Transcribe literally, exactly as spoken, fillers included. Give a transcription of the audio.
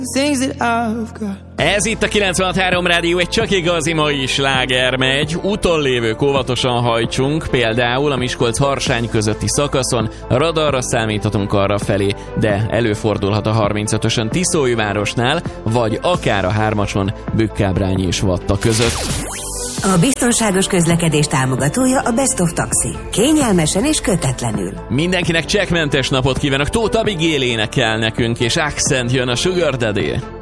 Ez itt a kilencvenhat három rádió, egy csak igazi mai sláger megy. Úton lévők óvatosan hajtsunk, például a Miskolc-Harsány közötti szakaszon radarra számíthatunk arra felé, de előfordulhat a harmincötösön Tiszóújvárosnál, vagy akár a hármason Bükkábrányi és Vatta között. A biztonságos közlekedés támogatója a Best of Taxi. Kényelmesen és kötetlenül. Mindenkinek csekkmentes napot kívánok. Tóth Abigail énekel nekünk, és Accent jön a Sugar Daddy.